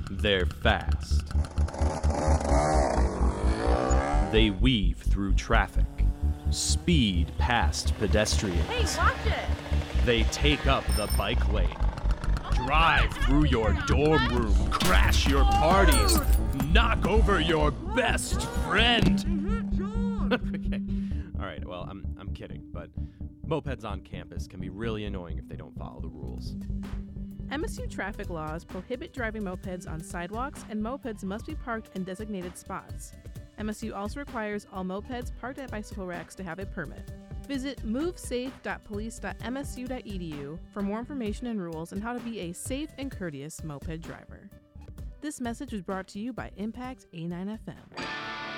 They're fast. They weave through traffic, speed past pedestrians. Hey, watch it! They take up the bike lane, drive through your dorm room, crash your parties, knock over your best friend. Okay. All right, well, I'm kidding, but mopeds on campus can be really annoying if they don't follow the rules. MSU traffic laws prohibit driving mopeds on sidewalks, and mopeds must be parked in designated spots. MSU also requires all mopeds parked at bicycle racks to have a permit. Visit movesafe.police.msu.edu for more information and rules on how to be a safe and courteous moped driver. This message was brought to you by Impact A9FM.